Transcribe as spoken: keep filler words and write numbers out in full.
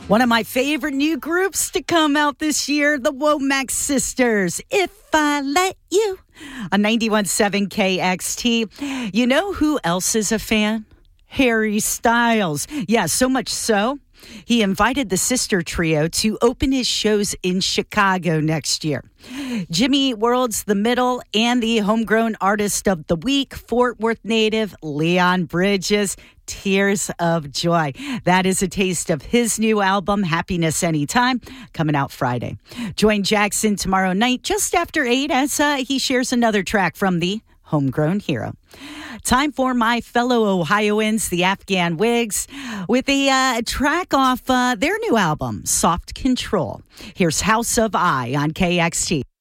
One of my favorite new groups to come out this year, the Womack Sisters. If I Let You on ninety-one point seven K X T. You know who else is a fan? Harry Styles. Yeah, so much so, he invited the Sister Trio to open his shows in Chicago next year. Jimmy World's the middle and the homegrown artist of the week, Fort Worth native Leon Bridges. Tears of Joy. That is a taste of his new album, Happiness Anytime, coming out Friday. Join Jackson tomorrow night just after eight as uh, he shares another track from the homegrown hero. Time for my fellow Ohioans, the Afghan Wigs, with a uh, track off uh, their new album, Soft Control. Here's House of I on K X T.